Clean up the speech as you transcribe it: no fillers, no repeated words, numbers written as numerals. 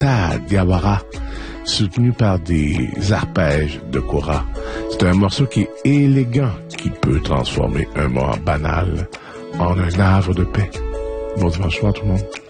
Ta Diawara, soutenu par des arpèges de kora. C'est un morceau qui est élégant, qui peut transformer un moment banal en un havre de paix. Bon dimanche soir tout le monde.